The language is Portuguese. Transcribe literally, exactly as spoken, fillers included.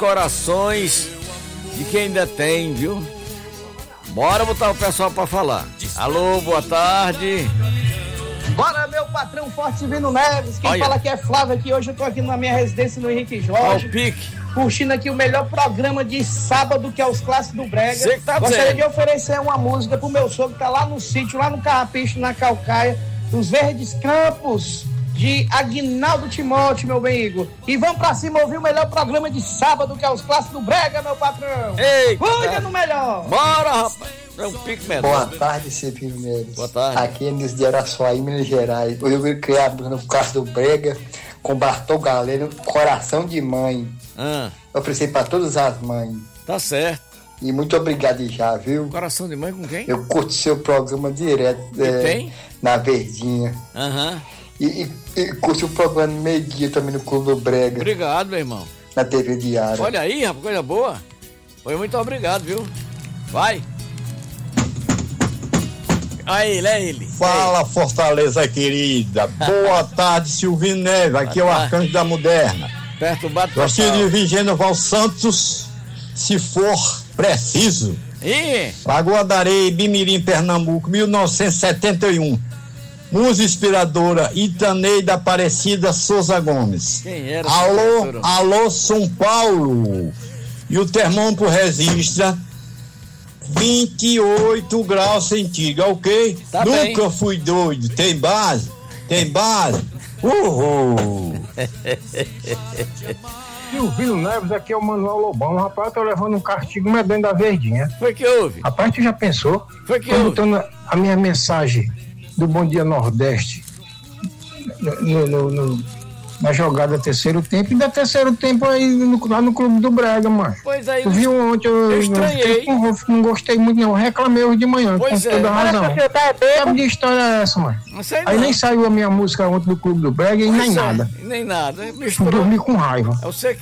corações de quem ainda tem, viu? Bora botar o pessoal pra falar. Alô, boa tarde. Bora, meu patrão Forte Silvino Neves. Quem Olha. fala aqui é Flávio aqui. Hoje eu tô aqui na minha residência no Henrique Jorge. Ó, o pique. Curtindo aqui o melhor programa de sábado, que é os clássicos do Brega. Você que tá Gostaria dizendo. de oferecer uma música pro meu sogro que tá lá no sítio, lá no Carrapicho, na Calcaia, nos Verdes Campos, de Aguinaldo Timóteo, meu amigo. E vamos pra cima ouvir o melhor programa de sábado, que é os clássicos do Brega, meu patrão. Eita. Cuida no melhor. Bora, rapaz. É um pique mesmo. Boa tarde, Silvino Neves. Boa tarde. Aqui é Nils de Araçuaí, Minas Gerais. Hoje eu vim criar no caso do Brega com Bartol Galeno, Coração de Mãe. Ah, Eu ofereci para todas as mães. tá certo. E muito obrigado já, viu? Coração de mãe com quem? Eu curto seu programa direto é, tem? na Verdinha. Aham. E, e, e curto o programa meio-dia também no Clube do Brega, Obrigado, meu irmão. na T V Diária. Olha aí, rapaz, coisa boa. Foi muito obrigado, viu? Vai. Aí ele, é ele. Fala, Fortaleza querida. Boa tarde, Silvino Neves. Aqui é o Boa tarde. Arcanjo da Moderna. Perturbado Gostaria de total. vir Genival Santos, se for preciso. Ih, Lagoa da Areia, Bimirim, Pernambuco, mil novecentos e setenta e um. Música inspiradora, Itaneida Aparecida Souza Gomes. quem era? essa Alô, criatura? alô, São Paulo. E o termômetro registra vinte e oito graus centígrados, ok? Tá Nunca bem. fui doido. Tem base? Tem base? Uhul! Silvino Neves, aqui é o Manuel Lobão. Rapaz, eu tô levando um castigo medonho da Verdinha. Foi que houve? Rapaz, tu já pensou? Foi que Tô houve? botando a minha mensagem do Bom Dia Nordeste no, no- no- na jogada terceiro tempo, e ainda terceiro tempo aí no- lá no Clube do Brega, mano. Pois aí. Tu viu ontem? Eu, Eu estranhei. fiquei com- não gostei muito, não. Eu reclamei hoje de manhã, Pois com é. toda a razão. Você tá Sabe que história é essa, mano? Não sei Aí não. nem saiu a minha música ontem do Clube do Brega e nem Pois é, nada. Nem nada. Eu Misturou. dormi com raiva. É você